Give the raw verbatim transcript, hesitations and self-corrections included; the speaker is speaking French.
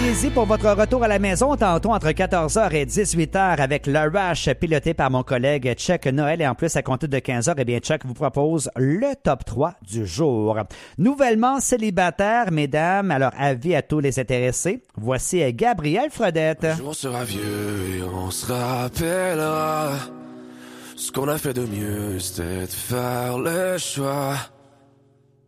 Soyez-y pour votre retour à la maison tantôt entre quatorze heures et dix-huit heures avec le Rush piloté par mon collègue Chuck Noël. Et en plus, à compter de quinze heures, eh bien, Chuck vous propose le top trois du jour. Nouvellement célibataire, mesdames, alors avis à tous les intéressés. Voici Gabriel Fredette. Un jour on sera vieux et on se rappellera. Ce qu'on a fait de mieux, c'était de faire le choix